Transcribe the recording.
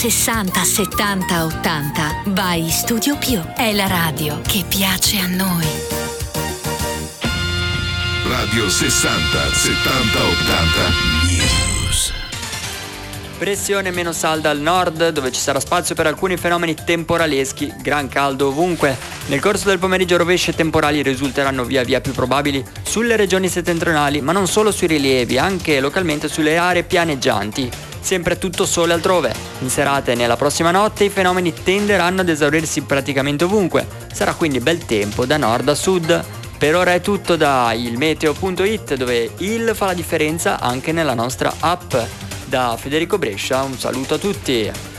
60, 70, 80 by Studio Più. È la radio che piace a noi. Radio 60, 70, 80 News. Pressione meno salda al nord, dove ci sarà spazio per alcuni fenomeni temporaleschi, gran caldo ovunque. Nel corso del pomeriggio rovesci e temporali risulteranno via via più probabili sulle regioni settentrionali, ma non solo sui rilievi, anche localmente sulle aree pianeggianti. Sempre tutto sole altrove. In serata e nella prossima notte i fenomeni tenderanno ad esaurirsi praticamente ovunque. Sarà quindi bel tempo da nord a sud. Per ora è tutto da ilmeteo.it, dove il fa la differenza anche nella nostra app. Da Federico Brescia un saluto a tutti.